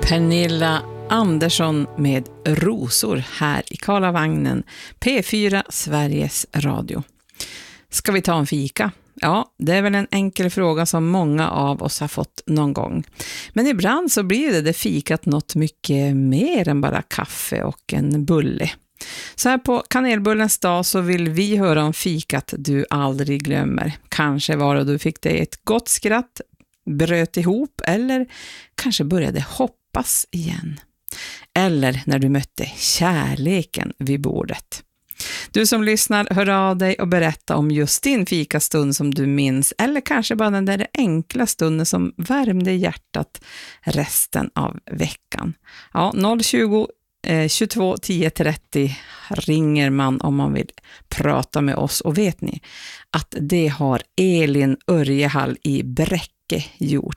Pernilla Andersson med Rosor här i Karlavagnen, P4 Sveriges Radio. Ska vi ta en fika? Ja, det är väl en enkel fråga som många av oss har fått någon gång. Men ibland så blir det fikat något mycket mer än bara kaffe och en bulle. Så här på kanelbullens dag så vill vi höra om fikat du aldrig glömmer. Kanske var det du fick dig ett gott skratt, bröt ihop eller kanske började hoppas igen. Eller när du mötte kärleken vid bordet. Du som lyssnar, hör av dig och berätta om just din fikastund som du minns. Eller kanske bara den där enkla stunden som värmde hjärtat resten av veckan. Ja, 020 22 10 30 ringer man om man vill prata med oss. Och vet ni att det har Elin Örjehall i Bräcke gjort.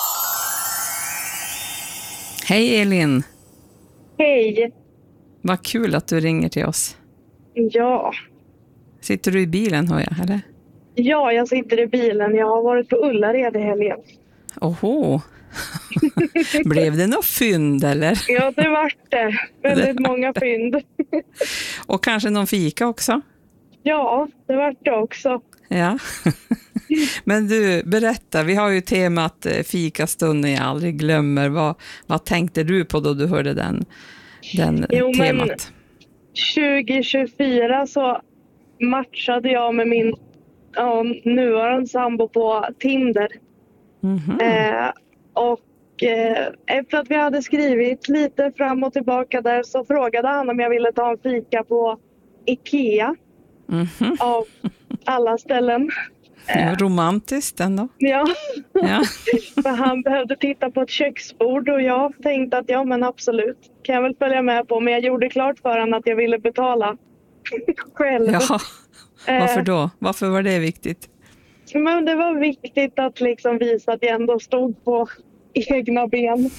Hej Elin! Hej! Vad kul att du ringer till oss. Ja. Sitter du i bilen, hör jag, eller? Ja, jag sitter i bilen. Jag har varit på Ullared i helgen. Oho! Blev det något fynd, eller? Ja, det vart det. Väldigt många fynd. Och kanske någon fika också? Ja, det vart det också. Ja. Men du, berätta. Vi har ju temat fikastunden jag aldrig glömmer. Vad tänkte du på då du hörde den temat? Men 2024 så matchade jag med min nuvarande sambo på Tinder. Mm-hmm. Efter att vi hade skrivit lite fram och tillbaka där så frågade han om jag ville ta en fika på Ikea. Mm-hmm. Av alla ställen. Romantiskt ändå. Ja. Ja. För han behövde titta på ett köksbord och jag tänkte att ja, men absolut. Kan jag väl följa med på. Men jag gjorde klart för honom att jag ville betala själv. Ja. Varför då? Varför var det viktigt? Men det var viktigt att liksom visa att jag ändå stod på egna ben.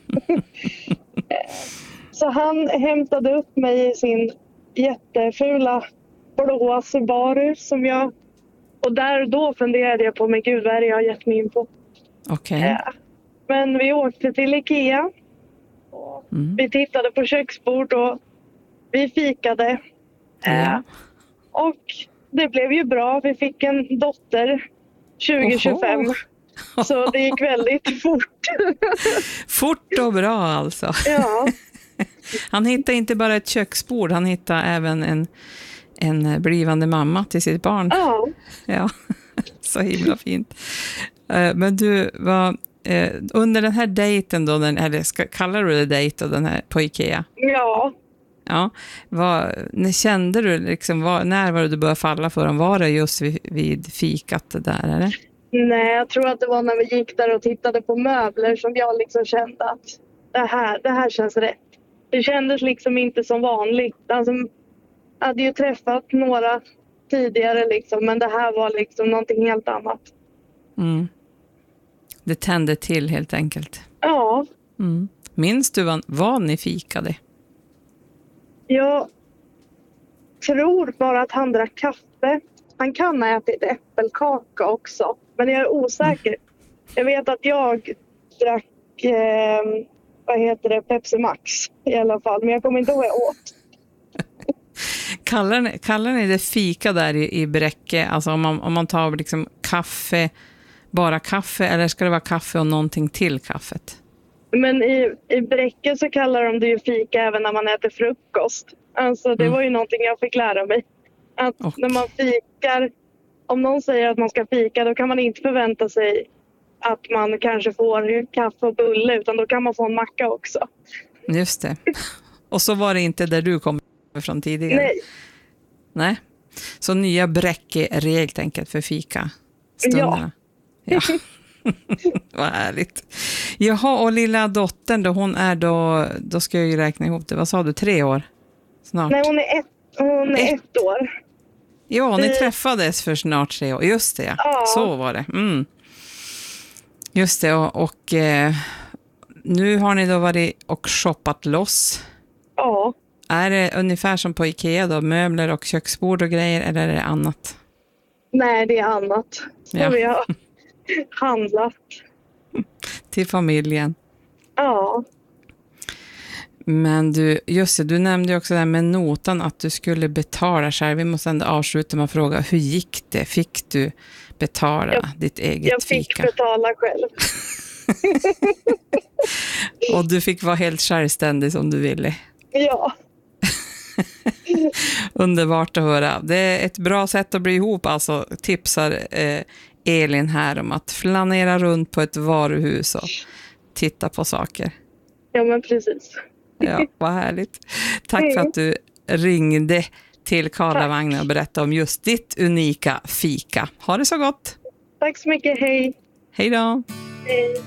Så han hämtade upp mig i sin jättefula blåa Subaru som jag... Och då funderade jag på, men gud, vad är det jag har gett mig in på? Okej. Men vi åkte till Ikea. Vi tittade på köksbord och vi fikade. Ja. Och det blev ju bra. Vi fick en dotter 2025. Oho. Så det gick väldigt fort. Fort och bra alltså. Ja. Han hittade inte bara ett köksbord, han hittade även en blivande mamma till sitt barn. Ja. Ja, så himla fint. Men du, under den här dejten då, kallar du det dejt då, den här på Ikea? Ja. Ja, när kände du liksom, när var det du började falla för dem? Var det just vid fikat det där, eller? Nej, jag tror att det var när vi gick där och tittade på möbler som jag liksom kände att det här känns rätt. Det kändes liksom inte som vanligt. Alltså, jag hade ju träffat några tidigare liksom, men det här var liksom någonting helt annat. Mm. Det tände till helt enkelt. Ja. Mm. Minns du vad ni fikade? Jag tror bara att han drack kaffe. Han kan ha ätit äppelkaka också, men jag är osäker. Jag vet att jag drack Pepsi Max i alla fall, men jag kommer inte ihåg vad jag åt. Kallar ni det fika där i Bräcke? Alltså om man tar liksom kaffe, bara kaffe, eller ska det vara kaffe och någonting till kaffet? Men i Bräcke så kallar de det ju fika även när man äter frukost. Alltså det var ju någonting jag fick lära mig. Att när man fikar, om någon säger att man ska fika, då kan man inte förvänta sig att man kanske får kaffe och bulle, utan då kan man få en macka också. Just det. Och så var det inte där du kom från tidigare? Nej. Nej. Så nya Bräcke-regler helt enkelt för fika stunderna. Ja. Vad härligt. Jaha, och lilla dottern då, hon är då ska jag ju räkna ihop det. Vad sa du, 3 år? Snart. Nej, hon är ett år. Ja, ni träffades för snart 3 år. Just det, ja. Så var det. Mm. Just det, och nu har ni då varit och shoppat loss. Ja. Är det ungefär som på Ikea då, möbler och köksbord och grejer, eller är det annat? Nej, det är annat. Så vi har handlat. Till familjen. Ja. Men du, just det, du nämnde ju också det här med notan, att du skulle betala själv. Vi måste ändå avsluta med att fråga, hur gick det? Fick du betala ditt eget fika? Jag fick betala själv. Och du fick vara helt självständig som du ville. Ja. Underbart att höra. Det är ett bra sätt att bli ihop, alltså tipsar Elin här om att flanera runt på ett varuhus och titta på saker. Ja, men precis. Ja, vad härligt. Tack för att du ringde till Karlavagnen och berättade om just ditt unika fika. Ha det så gott. Tack så mycket, hej. Hej då. Hej.